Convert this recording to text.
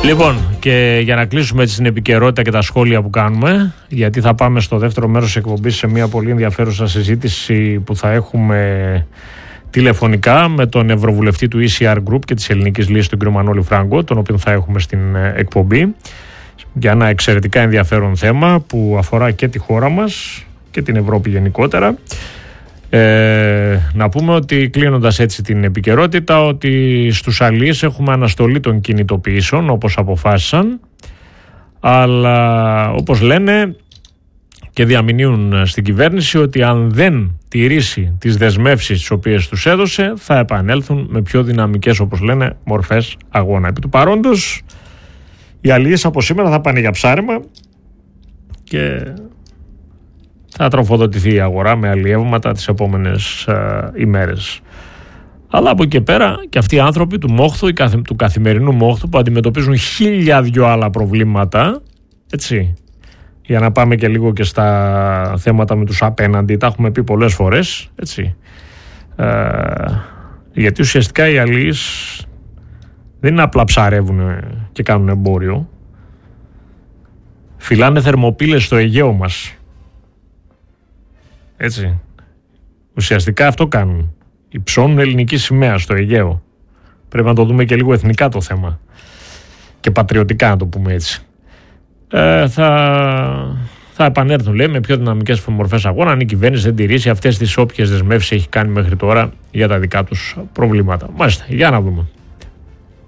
Λοιπόν, και για να κλείσουμε έτσι την επικαιρότητα και τα σχόλια που κάνουμε, γιατί θα πάμε στο δεύτερο μέρος της εκπομπής σε μια πολύ ενδιαφέρουσα συζήτηση που θα έχουμε τηλεφωνικά με τον Ευρωβουλευτή του ECR Group και της Ελληνικής Λύσης, τον κ. Μανώλη Φράγκο, τον οποίο θα έχουμε στην εκπομπή, για ένα εξαιρετικά ενδιαφέρον θέμα που αφορά και τη χώρα μας και την Ευρώπη γενικότερα. Να πούμε ότι, κλείνοντας έτσι την επικαιρότητα, ότι στους αλίες έχουμε αναστολή των κινητοποιήσεων όπως αποφάσισαν, αλλά όπως λένε και διαμηνύουν στην κυβέρνηση, ότι αν δεν τηρήσει τις δεσμεύσεις τις οποίες τους έδωσε, θα επανέλθουν με πιο δυναμικές, όπως λένε, μορφές αγώνα. Επί του παρόντος, οι αλίες από σήμερα θα πάνε για ψάρεμα και θα τροφοδοτηθεί η αγορά με αλλιεύματα τις επόμενες ημέρες. Αλλά από εκεί και πέρα και αυτοί οι άνθρωποι του μόχθου, του καθημερινού μόχθου, που αντιμετωπίζουν 1002 άλλα προβλήματα, έτσι, για να πάμε και λίγο και στα θέματα με τους απέναντι, τα έχουμε πει πολλές φορές, έτσι, γιατί ουσιαστικά οι αλλοίς δεν είναι απλά ψαρεύουν και κάνουν εμπόριο, φυλάνε θερμοπύλες στο Αιγαίο μας. Έτσι. Ουσιαστικά αυτό κάνουν. Υψώνουν ελληνική σημαία στο Αιγαίο. Πρέπει να το δούμε και λίγο εθνικά το θέμα. Και πατριωτικά, να το πούμε έτσι. Θα επανέλθουν, λέει, με πιο δυναμικές μορφές αγώνα, αν η κυβέρνηση δεν τηρήσει αυτές τις όποιες δεσμεύσεις έχει κάνει μέχρι τώρα για τα δικά τους προβλήματα. Μάλιστα, για να δούμε.